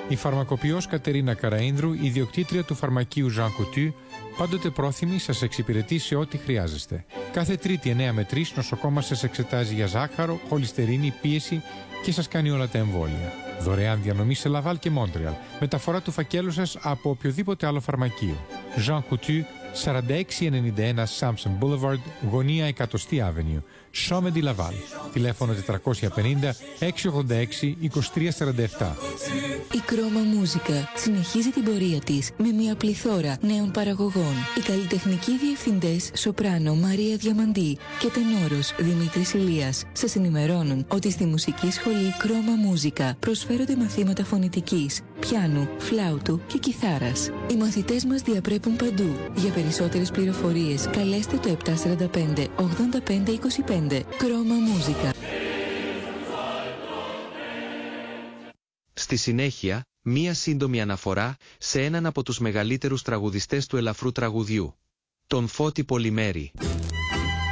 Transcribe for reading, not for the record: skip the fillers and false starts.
Η φαρμακοποιός Κατερίνα Καραΐνδρου, ιδιοκτήτρια του φαρμακείου Jean Coutu, πάντοτε πρόθυμη σας εξυπηρετεί σε ό,τι χρειάζεστε. Κάθε Τρίτη 9 με 3 νοσοκόμα σας εξετάζει για ζάχαρο, χολυστερίνη, πίεση και σας κάνει όλα τα εμβόλια. Δωρεάν διανομή σε Λαβάλ και Μόντρεαλ. Μεταφορά του φακέλου σας από οποιοδήποτε άλλο φαρμακείο. Jean Coutu, 4691 Samson Boulevard, γωνία 100η Avenue, Chaume de Laval. Τηλέφωνο 450 686 2347. Η Κρώμα Μούζικα συνεχίζει την πορεία της με μια πληθώρα νέων παραγωγών. Οι καλλιτεχνικοί διευθυντές Σοπράνο Μαρία Διαμαντή και τενόρος Δημήτρης Ηλίας σας ενημερώνουν ότι στη Μουσική Σχολή Κρώμα Μούζικα προσφέρονται μαθήματα φωνητικής, πιάνου, φλάουτου και κιθάρας. Οι μαθητές μας διαπρέπουν παντού. Για περισσότερες πληροφορίες καλέστε το 745 85 25. Κρώμα Μούζικα. Στη συνέχεια, μία σύντομη αναφορά σε έναν από τους μεγαλύτερους τραγουδιστές του ελαφρού τραγουδιού, τον Φώτη Πολυμέρη.